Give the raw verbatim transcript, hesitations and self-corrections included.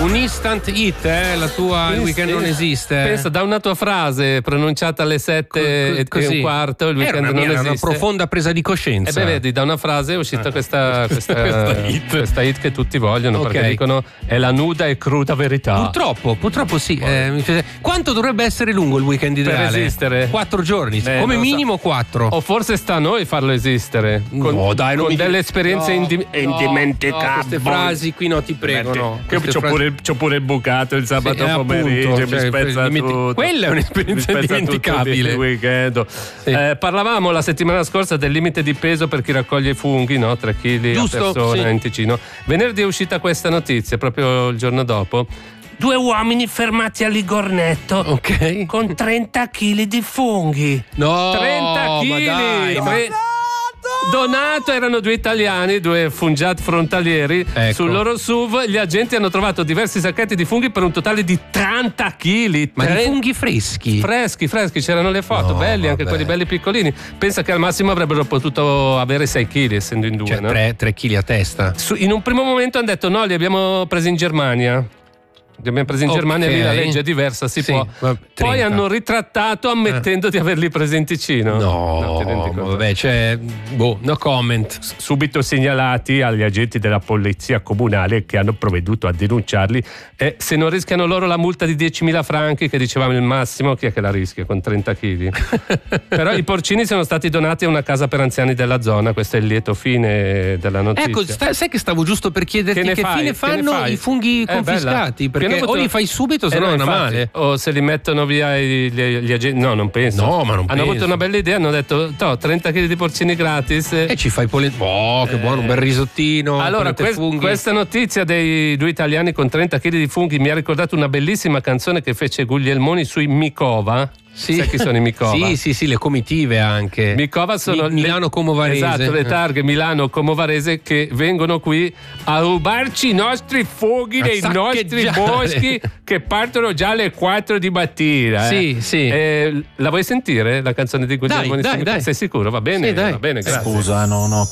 Un instant hit, eh? La tua Il weekend non esiste. Pensa, da una tua frase pronunciata alle sette Co- co- e un quarto, il weekend era una, non era esiste. una profonda presa di coscienza. E beh, vedi, da una frase è uscita questa, questa, questa, hit. questa hit che tutti vogliono, Ok. perché dicono è la nuda e cruda verità. Purtroppo, purtroppo sì. Eh, mi piace- Quanto dovrebbe essere lungo il weekend ideale? Per esistere? Quattro giorni, Beh, come non lo so. minimo quattro. O forse sta a noi farlo esistere. Con, No, dai, non con mi- delle esperienze no, indi- no, indimenticabili. no, queste frasi qui no, ti prego, no. Che Queste c'ho, frasi- pure, c'ho pure il bucato il sabato Sì, eh, pomeriggio, appunto, mi cioè, spezza dimenti- tutto. quella è un'esperienza Mi spezza indimenticabile. tutto il weekend. Sì. Eh, parlavamo la settimana scorsa del limite di peso per chi raccoglie i funghi, no? tre chili a Giusto, persona sì. in Ticino. Venerdì è uscita questa notizia, proprio il giorno dopo. Due uomini fermati a Ligornetto Ok. con trenta chili di funghi. No, trenta ma chili! dai, ma- Donato, erano due italiani, due fungiati frontalieri. Ecco. Sul loro S U V gli agenti hanno trovato diversi sacchetti di funghi per un totale di trenta chili. Ma di Tre- funghi freschi? Freschi, freschi, c'erano le foto, No, belli, anche vabbè. quelli belli piccolini. Pensa che al massimo avrebbero potuto avere sei chili, essendo in due. Cioè, no? tre, tre chili a testa. Su- in un primo momento hanno detto no, li abbiamo presi in Germania. Li abbiamo presi in Ok. Germania, lì la legge è diversa, si Sì, può. va- Poi trenta. hanno ritrattato ammettendo di averli presi in Ticino. No, ti rendi ma conto? vabbè, cioè, boh, no comment. Subito segnalati agli agenti della polizia comunale che hanno provveduto a denunciarli, e se non rischiano loro la multa di diecimila franchi, che dicevamo il massimo, chi è che la rischia con trenta chili? Però i porcini sono stati donati a una casa per anziani della zona, questo è il lieto fine della notizia. Ecco, sta- sai che stavo giusto per chiederti Che che, ne fai? fine Che ne fanno fai? i funghi Eh, confiscati? bella. Perché Che hanno o li avuto- fai subito, se Eh, no è una infatti, male. o se li mettono via gli, gli- gli agenti, no, non penso. No, ma non hanno penso. avuto una bella idea, hanno detto "Toh, trenta chili di porcini gratis". E ci fai pole... Oh, che buono, un bel risottino. Allora, polente quest- funghi. questa notizia dei due italiani con trenta chili di funghi mi ha ricordato una bellissima canzone che fece Guglielmoni sui Micova. Sì. Sai chi sono i Micova? Sì, sì, sì, le comitive anche. Micova sono Mi- Milano Como Varese. Esatto, le targhe Milano Como Varese che vengono qui a rubarci i nostri funghi A dei nostri saccheggiare. boschi che partono già alle quattro di mattina. eh. Sì, sì. Eh, la vuoi sentire la canzone di Guglielmoni? Dai, sui dai, Micova? dai. Sei sicuro? Va bene, Sì, dai. va bene, grazie. Scusa, non ho